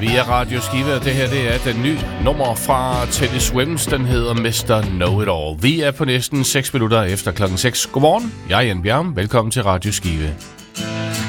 Vi er Radio Skive, og det her det er den nye nummer fra Teddy Swims. Den hedder Mr. Know-It-All. Vi er på næsten 6 minutter efter klokken 6. Godmorgen, jeg er Jan Bjerg. Velkommen til Radio Skive.